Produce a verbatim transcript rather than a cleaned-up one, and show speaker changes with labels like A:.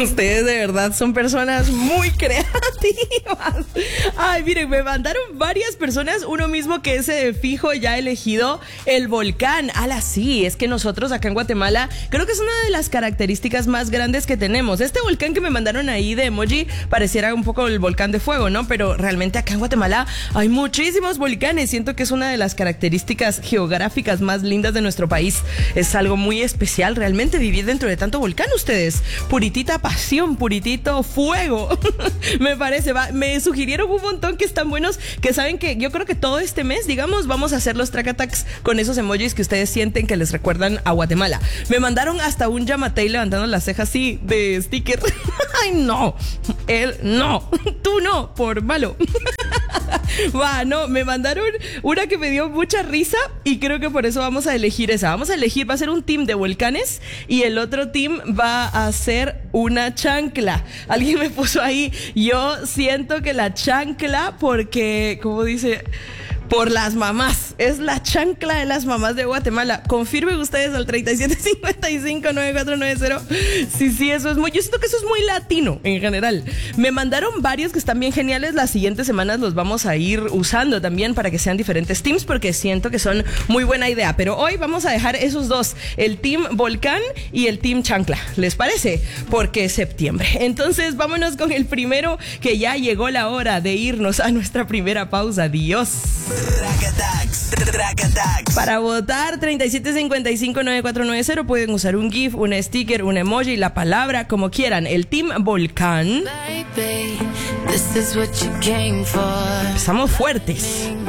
A: Ustedes de verdad son personas muy creativas. Ay, miren, me mandaron varias personas, uno mismo que ese de fijo ya ha elegido el volcán. Ala, sí, es que nosotros acá en Guatemala creo que es una de las características más grandes que tenemos. Este volcán que me mandaron ahí de emoji pareciera un poco el volcán de fuego, ¿no? Pero realmente acá en Guatemala hay muchísimos volcanes. Siento que es una de las características geográficas más lindas de nuestro país. Es algo muy especial realmente vivir dentro de tanto volcán, ustedes. Puritita pasión, puritito fuego. Me parece, va, me sugirieron un montón que están buenos, que saben que yo creo que todo este mes, digamos, vamos a hacer los track attacks con esos emojis que ustedes sienten que les recuerdan a Guatemala. Me mandaron hasta un Yamatei levantando las cejas así de sticker. Ay, no, él no, tú no, por malo. Va, no, me mandaron una que me dio mucha risa y creo que por eso vamos a elegir esa. Vamos a elegir, va a ser un team de volcanes y el otro team va a ser una chancla. Alguien me puso ahí, yo siento que la chancla porque, ¿cómo dice? Por las mamás, es la chancla de las mamás de Guatemala. Confirmen ustedes al treinta y siete cincuenta y cinco noventa y cuatro noventa. Sí, sí, eso es muy, yo siento que eso es muy latino en general. Me mandaron varios que están bien geniales. Las siguientes semanas los vamos a ir usando también para que sean diferentes teams, porque siento que son muy buena idea. Pero hoy vamos a dejar esos dos, el team Volcán y el team Chancla. ¿Les parece? Porque es septiembre. Entonces vámonos con el primero, que ya llegó la hora de irnos a nuestra primera pausa. Dios.
B: Track Attacks, Track Attacks.
A: Para votar, treinta y siete cincuenta y cinco noventa y cuatro noventa pueden usar un GIF, un sticker, un emoji, la palabra, como quieran. El Team Volcán.
C: Baby, this is what you came for.
A: Empezamos fuertes.